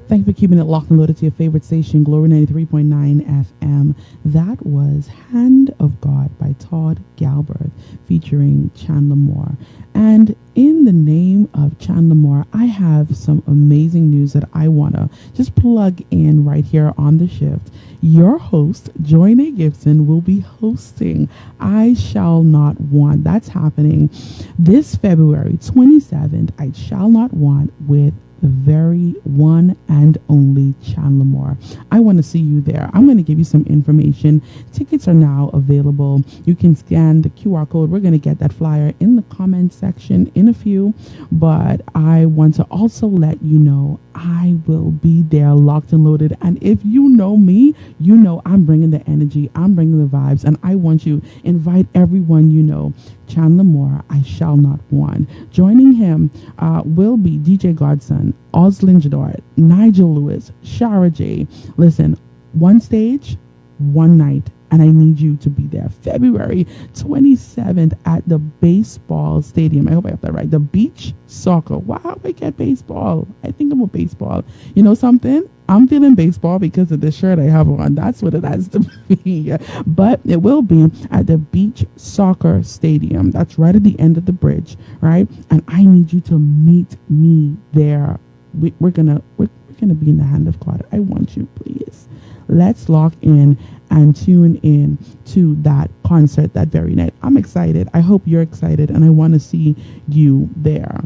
Thanks for keeping it locked and loaded to your favorite station, Glory 93.9 FM. That was Hand of God by Todd Galbraith featuring Chandler Moore. And in the name of Chandler Moore, I have some amazing news that I want to just plug in right here on the shift. Your host, Joy Nay Gibson, will be hosting I Shall Not Want. That's happening this February 27th. I Shall Not Want with the very one and only Chandler Moore. I want to see you there. I'm going to give you some information. Tickets are now available. You can scan the QR code. We're going to get that flyer in the comment section in a few, but I want to also let you know I will be there locked and loaded. And if you know me, you know I'm bringing the energy, I'm bringing the vibes, and I want you invite everyone you know. Chandler Moore, I Shall Not Want. Joining him will be DJ Godson, Oslin Jador, Nigel Lewis, Shara J. Listen, one stage, one night, and I need you to be there. February 27th at the baseball stadium. I hope I got that right. The beach soccer. Wow, I get baseball. I think I'm a baseball. You know something? I'm feeling baseball because of the shirt I have on. That's what it has to be. But it will be at the beach soccer stadium. That's right at the end of the bridge, right? And I need you to meet me there. We're gonna be in the hand of God. I want you, please. Let's lock in and tune in to that concert that very night. I'm excited. I hope you're excited, and I want to see you there.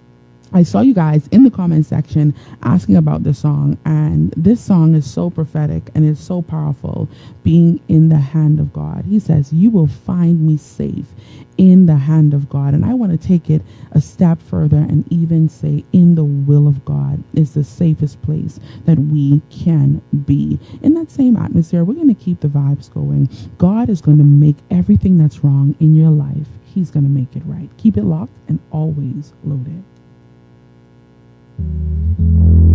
I saw you guys in the comment section asking about the song, and this song is so prophetic and it's so powerful, being in the hand of God. He says, you will find me safe in the hand of God. And I want to take it a step further and even say in the will of God is the safest place that we can be. In that same atmosphere, we're going to keep the vibes going. God is going to make everything that's wrong in your life, He's going to make it right. Keep it locked and always loaded.